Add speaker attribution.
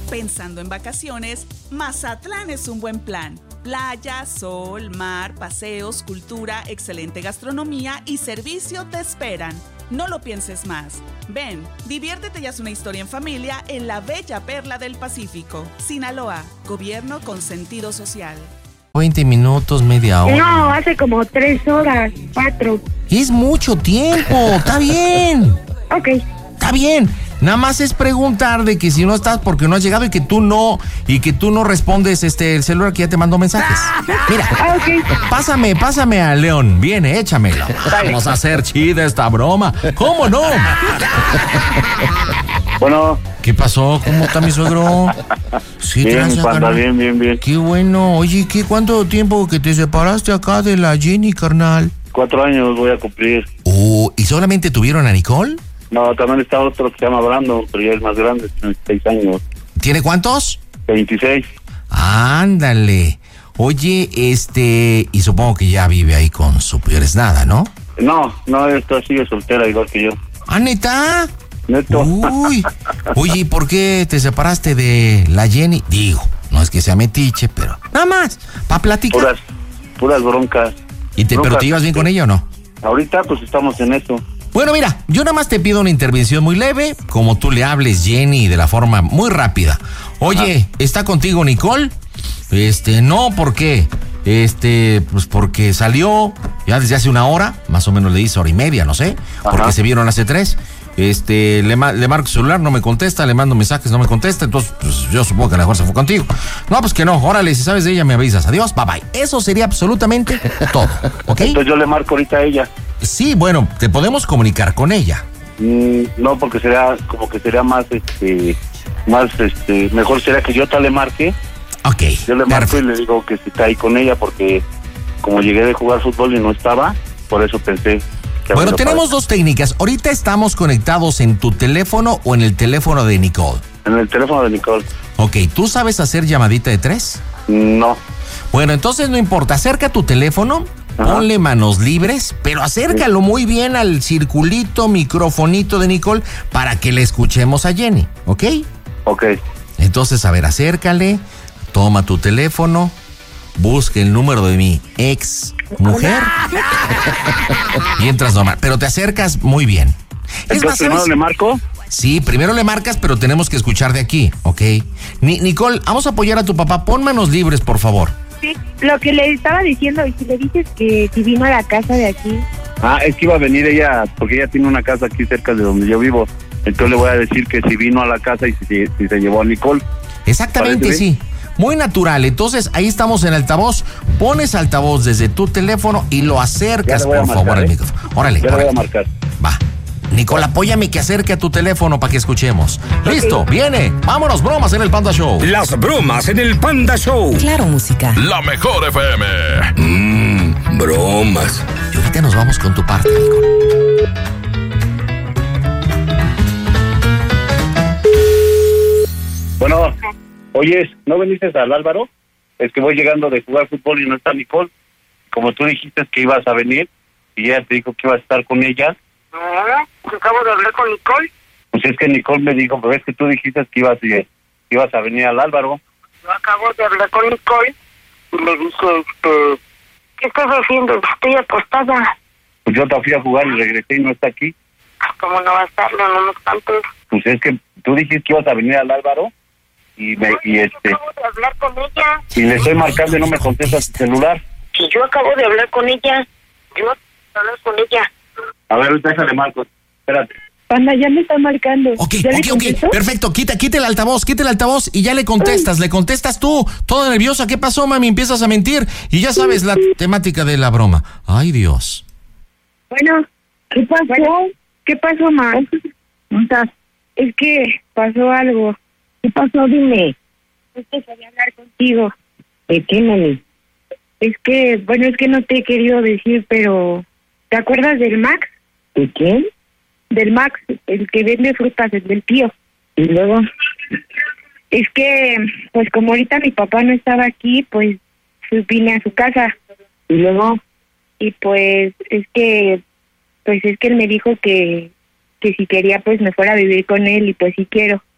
Speaker 1: Pensando en vacaciones, Mazatlán es un buen plan. Playa, sol, mar, paseos, cultura, excelente gastronomía y servicio te esperan. No lo pienses más. Ven, diviértete y haz una historia en familia en la bella perla del Pacífico. Sinaloa, gobierno con sentido social.
Speaker 2: 20 minutos, media hora.
Speaker 3: No, hace como 3 horas, 4.
Speaker 2: Es mucho tiempo, está bien.
Speaker 3: Ok.
Speaker 2: Está bien. Nada más es preguntar de que si no estás porque no has llegado y que tú no respondes el celular que ya te mandó mensajes. Mira,
Speaker 3: Okay.
Speaker 2: pásame a León. Viene, échamelo. Vamos a hacer chida esta broma. ¿Cómo no?
Speaker 4: Bueno.
Speaker 2: ¿Qué pasó? ¿Cómo está mi suegro? Sí,
Speaker 4: bien, panda, bien.
Speaker 2: Qué bueno. Oye, ¿cuánto tiempo que te separaste acá de la Jenny, carnal?
Speaker 4: 4 años voy a cumplir.
Speaker 2: ¿Y solamente tuvieron a Nicole?
Speaker 4: No, también está otro que se llama Brandon, pero ya es más grande, tiene 6 años.
Speaker 2: ¿Tiene cuántos?
Speaker 4: 26.
Speaker 2: Ándale. Oye, y supongo que ya vive ahí con su peores nada, ¿no?
Speaker 4: No, esta sigue soltera igual que yo.
Speaker 2: ¿Ah, neta?
Speaker 4: Neto.
Speaker 2: Uy. Oye, ¿y por qué te separaste de la Jenny? Digo, no es que sea metiche, pero nada más, para platicar.
Speaker 4: Puras broncas.
Speaker 2: ¿Pero te ibas bien con ella o no?
Speaker 4: Ahorita pues estamos en eso.
Speaker 2: Bueno, mira, yo nada más te pido una intervención muy leve, como tú le hables, Jenny, de la forma muy rápida. Oye, ¿está contigo Nicole? No, ¿por qué? Pues porque salió ya desde hace 1 hora, más o menos le dice 1:30, no sé, porque se vieron hace 3. Le marco su celular, no me contesta, le mando mensajes, no me contesta, entonces pues yo supongo que a lo mejor se fue contigo. No, pues que no, órale, si sabes de ella me avisas, adiós, bye bye. Eso sería absolutamente todo, ¿ok?
Speaker 4: Entonces yo le marco ahorita a ella.
Speaker 2: Sí, bueno, te podemos comunicar con ella.
Speaker 4: No, porque sería más, mejor sería que yo te le marque.
Speaker 2: Ok.
Speaker 4: Yo le marco y le digo que está ahí con ella porque como llegué de jugar fútbol y no estaba, por eso pensé.
Speaker 2: Bueno, tenemos 2 técnicas. Ahorita estamos conectados en tu teléfono o en el teléfono de Nicole.
Speaker 4: En el teléfono de Nicole.
Speaker 2: Ok, ¿tú sabes hacer llamadita de 3?
Speaker 4: No.
Speaker 2: Bueno, entonces no importa, acerca tu teléfono, ponle manos libres, pero acércalo muy bien al circulito, microfonito de Nicole para que le escuchemos a Jenny, ¿ok?
Speaker 4: Ok.
Speaker 2: Entonces, a ver, acércale, toma tu teléfono, busca el número de mi ex mujer y entras normal, pero te acercas muy bien.
Speaker 4: Entonces, ¿primero le marco?
Speaker 2: Sí, primero le marcas, pero tenemos que escuchar de aquí, ¿ok? Nicole, vamos a apoyar a tu papá, pon manos libres, por favor.
Speaker 3: Sí, lo que le estaba diciendo, y si le dices que si vino a la casa de aquí.
Speaker 4: Es que iba a venir ella, porque ella tiene una casa aquí cerca de donde yo vivo. Entonces le voy a decir que si vino a la casa y si se llevó a Nicole.
Speaker 2: Exactamente, sí. Muy natural. Entonces, ahí estamos en altavoz. Pones altavoz desde tu teléfono y lo acercas, por favor, al micrófono. Órale.
Speaker 4: Ya lo voy a marcar.
Speaker 2: Va. Nicole, apóyame que acerque a tu teléfono para que escuchemos. Listo, viene. Vámonos, bromas en el Panda Show.
Speaker 5: Las bromas en el Panda Show.
Speaker 6: Claro, música.
Speaker 5: La mejor FM. Bromas.
Speaker 2: Y ahorita nos vamos con tu parte, Nicole.
Speaker 4: Bueno, oyes, ¿no viniste al Álvaro? Es que voy llegando de jugar fútbol y no está Nicole. Como tú dijiste que ibas a venir y ella te dijo que ibas a estar con ella.
Speaker 3: No, acabo de hablar con Nicole.
Speaker 4: Pues es que Nicole me dijo, pero es que tú dijiste que ibas a venir al Álvaro.
Speaker 3: Yo acabo de hablar con Nicole y le dije, ¿qué estás haciendo? Estoy acostada.
Speaker 4: Pues yo te fui a jugar y regresé y no está aquí.
Speaker 3: ¿Cómo no va a estarlo? No me espantes.
Speaker 4: Pues es que tú dijiste que ibas a venir al Álvaro y
Speaker 3: Acabo de hablar con ella.
Speaker 4: y le estoy marcando y no me contesta su celular.
Speaker 3: Si yo acabo de hablar con ella. Yo acabo de hablar con ella.
Speaker 4: A ver, ahorita déjale marco. Espérate.
Speaker 3: Panda, ya me está marcando.
Speaker 2: Ok. Perfecto. Quita el altavoz y ya le contestas tú, toda nerviosa. ¿Qué pasó, mami? Empiezas a mentir y ya sabes la temática de la broma. Ay, Dios.
Speaker 3: Bueno, ¿qué pasó? ¿Qué pasó, ma? Es que pasó algo. ¿Qué pasó? Dime. Es que quería hablar contigo. ¿De qué, mami? Es que no te he querido decir, pero ¿te acuerdas del Max? ¿De quién? Del Max, el que vende frutas, el del tío. Y luego, es que, pues como ahorita mi papá no estaba aquí, pues vine a su casa. Y luego, y pues es que él me dijo que si quería, pues me fuera a vivir con él, y pues sí quiero.